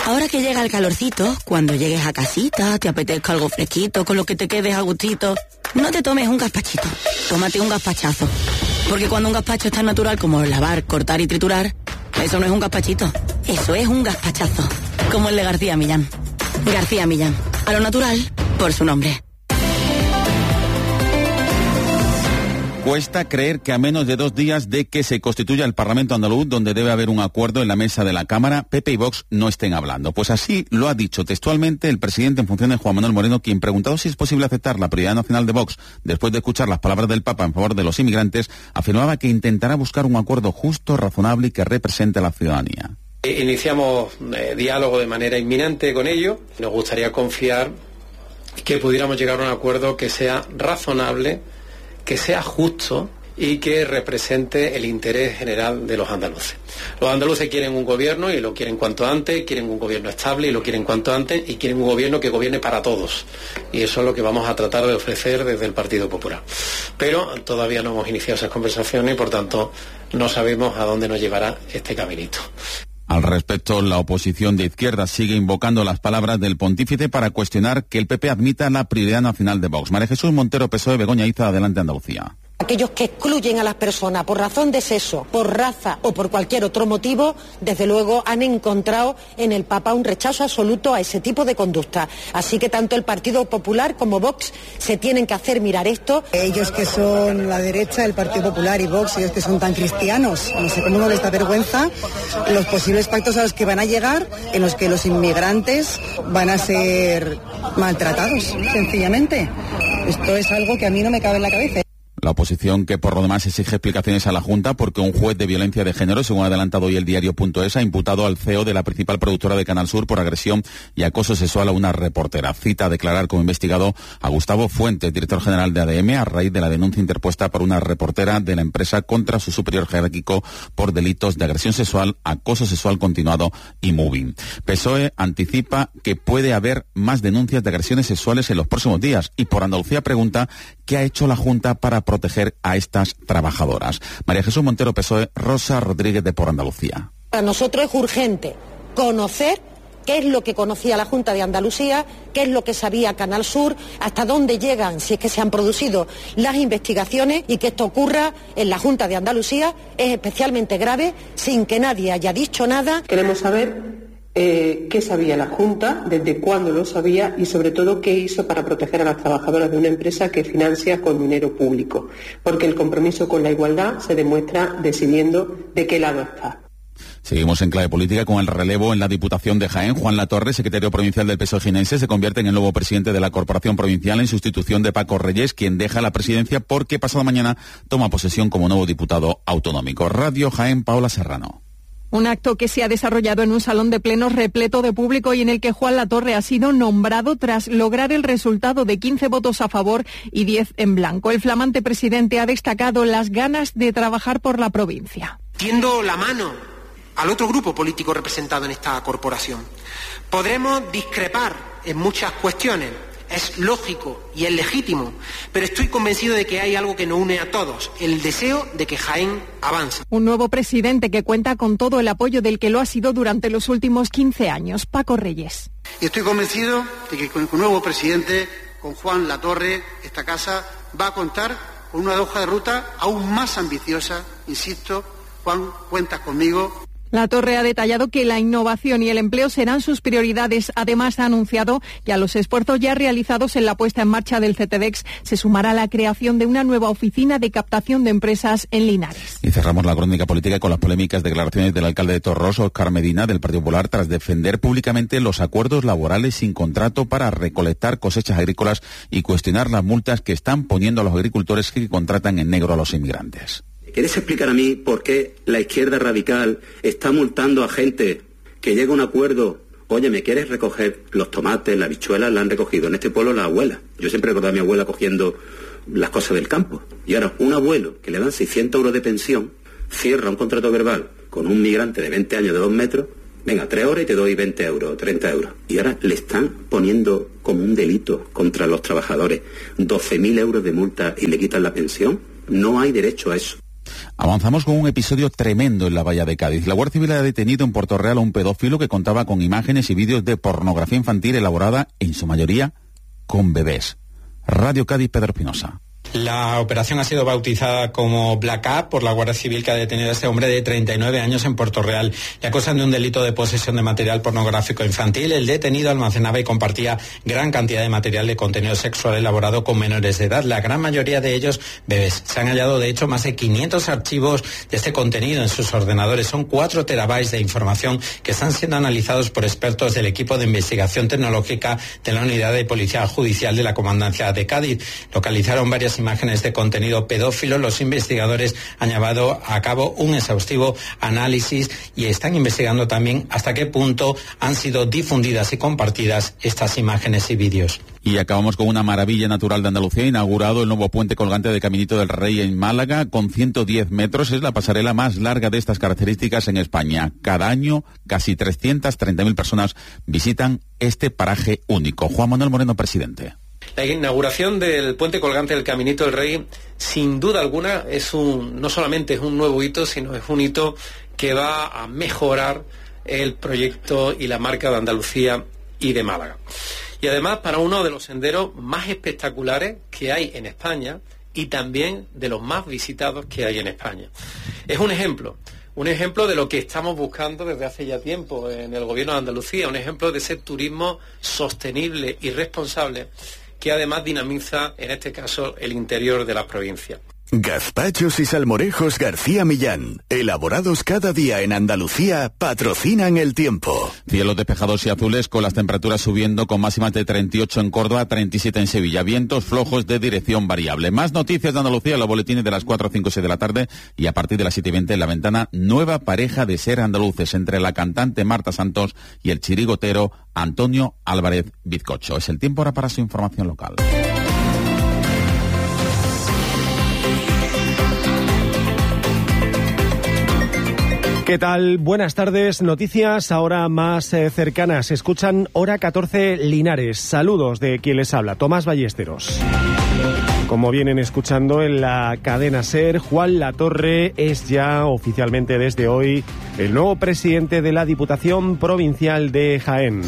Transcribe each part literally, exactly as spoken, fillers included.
Ahora que llega el calorcito, cuando llegues a casita, te apetezca algo fresquito, con lo que te quedes a gustito, no te tomes un gazpachito, tómate un gazpachazo. Porque cuando un gazpacho es tan natural como lavar, cortar y triturar, eso no es un gazpachito, eso es un gazpachazo. Como el de García Millán. García Millán, a lo natural, por su nombre. Cuesta creer que a menos de dos días de que se constituya el Parlamento andaluz, donde debe haber un acuerdo en la mesa de la Cámara, P P y Vox no estén hablando. Pues así lo ha dicho textualmente el presidente en funciones, Juan Manuel Moreno, quien, preguntado si es posible aceptar la prioridad nacional de Vox después de escuchar las palabras del Papa en favor de los inmigrantes, afirmaba que intentará buscar un acuerdo justo, razonable y que represente a la ciudadanía. Iniciamos eh, diálogo de manera inminente con ellos. Nos gustaría confiar que pudiéramos llegar a un acuerdo que sea razonable, que sea justo y que represente el interés general de los andaluces. Los andaluces quieren un gobierno y lo quieren cuanto antes, quieren un gobierno estable y lo quieren cuanto antes, y quieren un gobierno que gobierne para todos. Y eso es lo que vamos a tratar de ofrecer desde el Partido Popular. Pero todavía no hemos iniciado esas conversaciones y, por tanto, no sabemos a dónde nos llevará este caminito. Al respecto, la oposición de izquierda sigue invocando las palabras del pontífice para cuestionar que el P P admita la prioridad nacional de Vox. María Jesús Montero, P S O E, Begoña Iza, Adelante Andalucía. Aquellos que excluyen a las personas por razón de sexo, por raza o por cualquier otro motivo, desde luego han encontrado en el Papa un rechazo absoluto a ese tipo de conducta. Así que tanto el Partido Popular como Vox se tienen que hacer mirar esto. Ellos que son la derecha, el Partido Popular y Vox, ellos que son tan cristianos, no sé cómo no les da vergüenza los posibles pactos a los que van a llegar, en los que los inmigrantes van a ser maltratados, sencillamente. Esto es algo que a mí no me cabe en la cabeza. La oposición, que por lo demás exige explicaciones a la Junta porque un juez de violencia de género, según ha adelantado hoy el diario.es, ha imputado al C E O de la principal productora de Canal Sur por agresión y acoso sexual a una reportera. Cita a declarar como investigado a Gustavo Fuentes, director general de A D M, a raíz de la denuncia interpuesta por una reportera de la empresa contra su superior jerárquico por delitos de agresión sexual, acoso sexual continuado y moving. P S O E anticipa que puede haber más denuncias de agresiones sexuales en los próximos días y por Andalucía pregunta qué ha hecho la Junta para proteger a estas trabajadoras. María Jesús Montero, P S O E, Rosa Rodríguez de Por Andalucía. Para nosotros es urgente conocer qué es lo que conocía la Junta de Andalucía, qué es lo que sabía Canal Sur, hasta dónde llegan, si es que se han producido las investigaciones, y que esto ocurra en la Junta de Andalucía es especialmente grave sin que nadie haya dicho nada. Queremos saber Eh, qué sabía la Junta, desde cuándo lo sabía y sobre todo qué hizo para proteger a las trabajadoras de una empresa que financia con dinero público, porque el compromiso con la igualdad se demuestra decidiendo de qué lado está. Seguimos en clave política con el relevo en la Diputación de Jaén. Juan Latorre, secretario provincial del P S O E jienense, se convierte en el nuevo presidente de la Corporación Provincial en sustitución de Paco Reyes, quien deja la presidencia porque pasado mañana toma posesión como nuevo diputado autonómico. Radio Jaén, Paula Serrano. Un acto que se ha desarrollado en un salón de plenos repleto de público y en el que Juan Latorre ha sido nombrado tras lograr el resultado de quince votos a favor y diez en blanco. El flamante presidente ha destacado las ganas de trabajar por la provincia. Tiendo la mano al otro grupo político representado en esta corporación. Podremos discrepar en muchas cuestiones. Es lógico y es legítimo, pero estoy convencido de que hay algo que nos une a todos, el deseo de que Jaén avance. Un nuevo presidente que cuenta con todo el apoyo del que lo ha sido durante los últimos quince años, Paco Reyes. Y estoy convencido de que con el nuevo presidente, con Juan Latorre, esta casa va a contar con una hoja de ruta aún más ambiciosa. Insisto, Juan, cuentas conmigo. Latorre ha detallado que la innovación y el empleo serán sus prioridades. Además, ha anunciado que a los esfuerzos ya realizados en la puesta en marcha del CETEDEX se sumará la creación de una nueva oficina de captación de empresas en Linares. Y cerramos la crónica política con las polémicas declaraciones del alcalde de Torros, Óscar Medina, del Partido Popular, tras defender públicamente los acuerdos laborales sin contrato para recolectar cosechas agrícolas y cuestionar las multas que están poniendo a los agricultores que contratan en negro a los inmigrantes. ¿Quieres explicar a mí por qué la izquierda radical está multando a gente que llega a un acuerdo? Oye, ¿me quieres recoger los tomates, las habichuelas? La han recogido en este pueblo la abuela. Yo siempre recordaba a mi abuela cogiendo las cosas del campo. Y ahora un abuelo que le dan seiscientos euros de pensión cierra un contrato verbal con un migrante de veinte años de dos metros. Venga, tres horas y te doy veinte euros, treinta euros. Y ahora le están poniendo como un delito contra los trabajadores doce mil euros de multa y le quitan la pensión. No hay derecho a eso. Avanzamos con un episodio tremendo en la Bahía de Cádiz. La Guardia Civil ha detenido en Puerto Real a un pedófilo que contaba con imágenes y vídeos de pornografía infantil elaborada, en su mayoría, con bebés. Radio Cádiz, Pedro Espinosa. La operación ha sido bautizada como Black Up por la Guardia Civil, que ha detenido a este hombre de treinta y nueve años en Puerto Real. Le acusan de un delito de posesión de material pornográfico infantil. El detenido almacenaba y compartía gran cantidad de material de contenido sexual elaborado con menores de edad, la gran mayoría de ellos bebés. Se han hallado, de hecho, más de quinientos archivos de este contenido en sus ordenadores. Son cuatro terabytes de información que están siendo analizados por expertos del equipo de investigación tecnológica de la Unidad de Policía Judicial de la Comandancia de Cádiz. Localizaron varias imágenes de contenido pedófilo. Los investigadores han llevado a cabo un exhaustivo análisis y están investigando también hasta qué punto han sido difundidas y compartidas estas imágenes y vídeos. Y acabamos con una maravilla natural de Andalucía. Inaugurado el nuevo puente colgante de Caminito del Rey en Málaga, con ciento diez metros. Es la pasarela más larga de estas características en España. Cada año, casi trescientas treinta mil personas visitan este paraje único. Juan Manuel Moreno, presidente. La inauguración del puente colgante del Caminito del Rey, sin duda alguna, es un no solamente es un nuevo hito, sino es un hito que va a mejorar el proyecto y la marca de Andalucía y de Málaga. Y además para uno de los senderos más espectaculares que hay en España y también de los más visitados que hay en España. Es un ejemplo. Un ejemplo de lo que estamos buscando desde hace ya tiempo en el Gobierno de Andalucía, un ejemplo de ese turismo sostenible y responsable que además dinamiza, en este caso, el interior de la provincia. Gazpachos y salmorejos García Millán, elaborados cada día en Andalucía, patrocinan el tiempo. Cielos despejados y azules, con las temperaturas subiendo, con máximas de treinta y ocho en Córdoba, treinta y siete en Sevilla. Vientos flojos de dirección variable. Más noticias de Andalucía en los boletines de las cuatro, cinco y seis de la tarde, y a partir de las siete y veinte en La Ventana, nueva pareja de ser andaluces entre la cantante Marta Santos y el chirigotero Antonio Álvarez Bizcocho. Es el tiempo ahora para su información local. ¿Qué tal? Buenas tardes. Noticias ahora más eh, cercanas. Escuchan Hora catorce Linares. Saludos de quien les habla, Tomás Ballesteros. Como vienen escuchando en la cadena SER, Juan Latorre es ya oficialmente desde hoy el nuevo presidente de la Diputación Provincial de Jaén.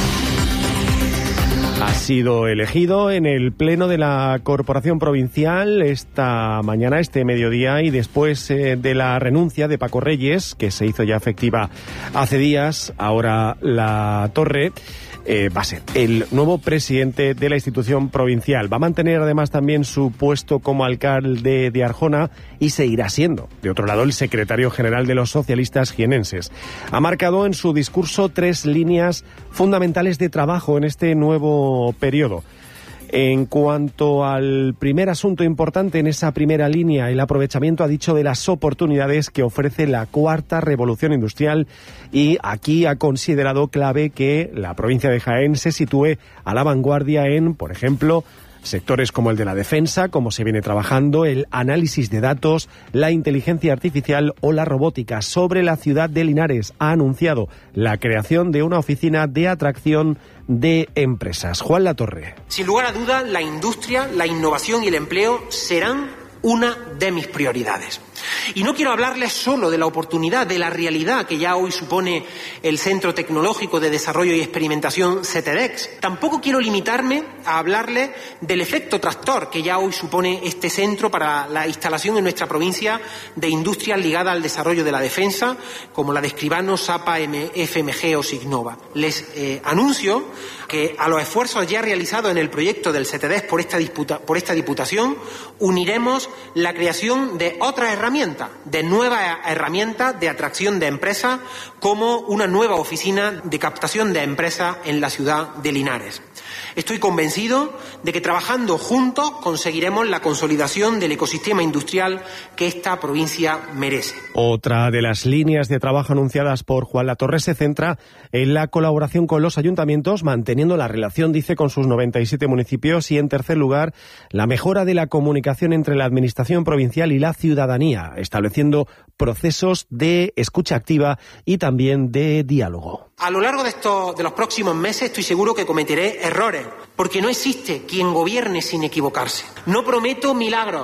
Ha sido elegido en el Pleno de la Corporación Provincial esta mañana, este mediodía, y después eh, de la renuncia de Paco Reyes, que se hizo ya efectiva hace días, ahora Latorre eh, va a ser el nuevo presidente de la institución provincial. Va a mantener además también su puesto como alcalde de Arjona y seguirá siendo, de otro lado, el secretario general de los socialistas jienenses. Ha marcado en su discurso tres líneas fundamentales de trabajo en este nuevo periodo. En cuanto al primer asunto importante en esa primera línea, el aprovechamiento, ha dicho, de las oportunidades que ofrece la cuarta revolución industrial, y aquí ha considerado clave que la provincia de Jaén se sitúe a la vanguardia en, por ejemplo, sectores como el de la defensa, como se viene trabajando, el análisis de datos, la inteligencia artificial o la robótica. Sobre la ciudad de Linares, ha anunciado la creación de una oficina de atracción de empresas. Juan Latorre. Sin lugar a duda, la industria, la innovación y el empleo serán una de mis prioridades. Y no quiero hablarles solo de la oportunidad, de la realidad que ya hoy supone el Centro Tecnológico de Desarrollo y Experimentación CETEDEX. Tampoco quiero limitarme a hablarles del efecto tractor que ya hoy supone este centro para la instalación en nuestra provincia de industrias ligadas al desarrollo de la defensa, como la de Escribano, SAPA, F M G o Signova. Les eh, anuncio que a los esfuerzos ya realizados en el proyecto del CETEDEX por esta, disputa, por esta Diputación uniremos la creación de otras herramientas, de nuevas herramientas de atracción de empresas, como una nueva oficina de captación de empresas en la ciudad de Linares. Estoy convencido de que trabajando juntos conseguiremos la consolidación del ecosistema industrial que esta provincia merece. Otra de las líneas de trabajo anunciadas por Juan Latorre se centra en la colaboración con los ayuntamientos, manteniendo la relación, dice, con sus noventa y siete municipios, y en tercer lugar, la mejora de la comunicación entre la administración provincial y la ciudadanía, estableciendo procesos de escucha activa y también de diálogo. A lo largo de, estos, de los próximos meses estoy seguro que cometeré errores, porque no existe quien gobierne sin equivocarse. No prometo milagros,